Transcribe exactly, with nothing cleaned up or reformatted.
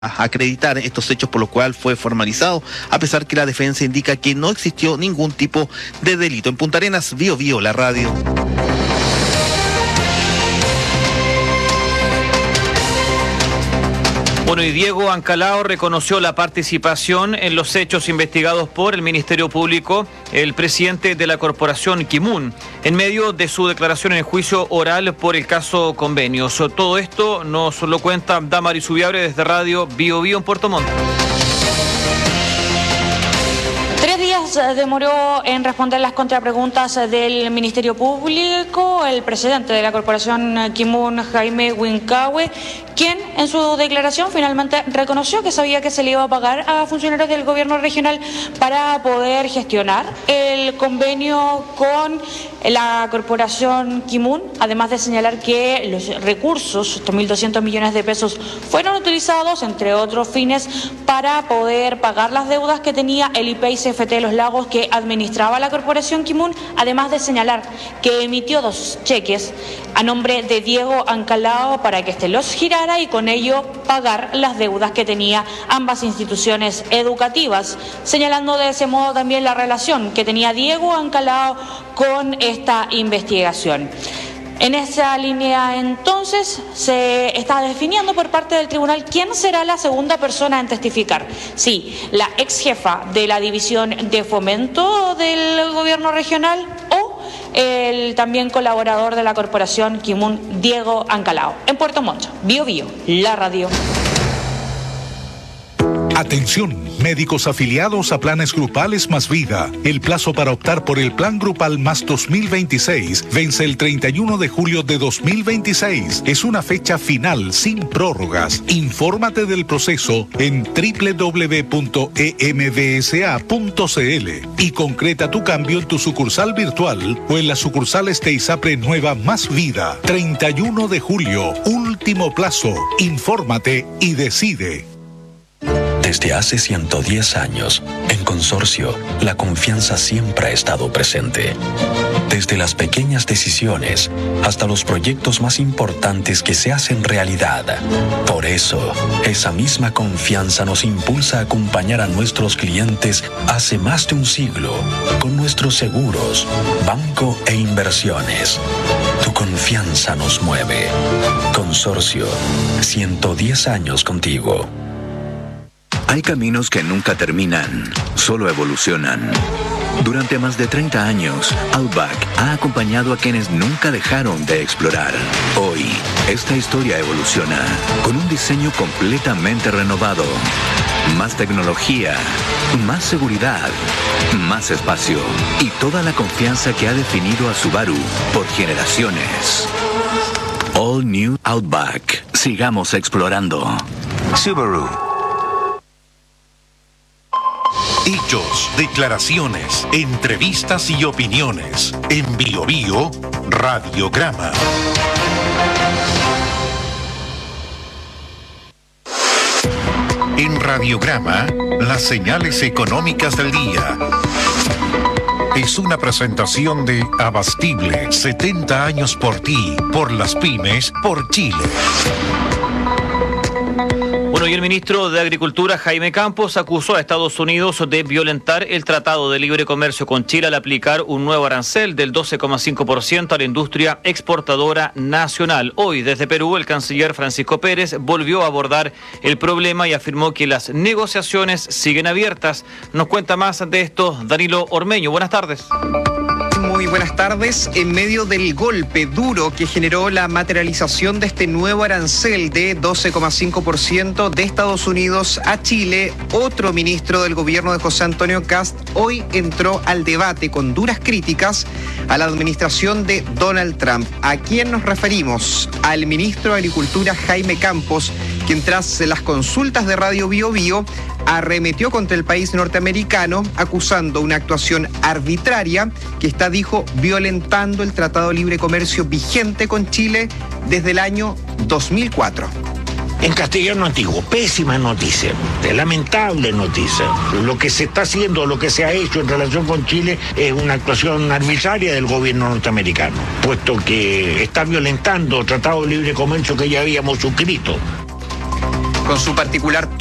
a acreditar estos hechos, por lo cual fue formalizado, a pesar que la defensa indica que no existió ningún tipo de delito. En Punta Arenas, Bío Bío, la radio. Bueno, y Diego Ancalao reconoció la participación en los hechos investigados por el Ministerio Público, el presidente de la corporación Kimun, en medio de su declaración en el juicio oral por el caso Convenios. Todo esto nos lo cuenta Damaris Ubiabre desde Radio Bío Bío en Puerto Montt. Tres días demoró en responder las contrapreguntas del Ministerio Público el presidente de la corporación Kimun, Jaime Huincahue, quien en su declaración finalmente reconoció que sabía que se le iba a pagar a funcionarios del gobierno regional para poder gestionar el convenio con la corporación Kimun, además de señalar que los recursos, estos mil doscientos millones de pesos, fueron utilizados, entre otros fines, para poder pagar las deudas que tenía el I P C F T de Los Lagos que administraba la corporación Kimun, además de señalar que emitió dos cheques a nombre de Diego Ancalao para que éste los girara y con ello pagar las deudas que tenía ambas instituciones educativas, señalando de ese modo también la relación que tenía Diego Ancalao con esta investigación. En esa línea, entonces, se está definiendo por parte del tribunal quién será la segunda persona en testificar. Sí, la ex jefa de la división de fomento del gobierno regional o el también colaborador de la corporación Kimun, Diego Ancalao. En Puerto Montt, Bío Bío, la radio. Atención, médicos afiliados a planes grupales más vida. El plazo para optar por el plan grupal más dos mil veintiséis vence el treinta y uno de julio de dos mil veintiséis. Es una fecha final sin prórrogas. Infórmate del proceso en doble u doble u doble u punto e m b s a punto c l y concreta tu cambio en tu sucursal virtual o en las sucursales de ISAPRE Nueva Más Vida. treinta y uno de julio, último plazo. Infórmate y decide. Desde hace ciento diez años, en Consorcio, la confianza siempre ha estado presente. Desde las pequeñas decisiones hasta los proyectos más importantes que se hacen realidad. Por eso, esa misma confianza nos impulsa a acompañar a nuestros clientes hace más de un siglo con nuestros seguros, banco e inversiones. Tu confianza nos mueve. Consorcio, ciento diez años contigo. Hay caminos que nunca terminan, solo evolucionan. Durante más de treinta años, Outback ha acompañado a quienes nunca dejaron de explorar. Hoy, esta historia evoluciona con un diseño completamente renovado. Más tecnología, más seguridad, más espacio y toda la confianza que ha definido a Subaru por generaciones. All New Outback. Sigamos explorando. Subaru. Hechos, declaraciones, entrevistas y opiniones. En Bío Bío, Radiograma. En Radiograma, las señales económicas del día. Es una presentación de Abastible, setenta años por ti, por las pymes, por Chile. Bueno, y el ministro de Agricultura, Jaime Campos, acusó a Estados Unidos de violentar el Tratado de Libre Comercio con Chile al aplicar un nuevo arancel del doce coma cinco por ciento a la industria exportadora nacional. Hoy, desde Perú, el canciller Francisco Pérez volvió a abordar el problema y afirmó que las negociaciones siguen abiertas. Nos cuenta más de esto Danilo Ormeño. Buenas tardes. Muy buenas tardes. En medio del golpe duro que generó la materialización de este nuevo arancel de doce coma cinco por ciento de Estados Unidos a Chile, otro ministro del gobierno de José Antonio Kast hoy entró al debate con duras críticas a la administración de Donald Trump. ¿A quién nos referimos? Al ministro de Agricultura, Jaime Campos, quien tras las consultas de Radio Bío Bío arremetió contra el país norteamericano, acusando una actuación arbitraria que está, dijo, violentando el Tratado de Libre Comercio vigente con Chile desde el año dos mil cuatro. En castellano antiguo, pésima noticia, lamentable noticia. Lo que se está haciendo, lo que se ha hecho en relación con Chile es una actuación arbitraria del gobierno norteamericano, puesto que está violentando el Tratado de Libre Comercio que ya habíamos suscrito. con su particular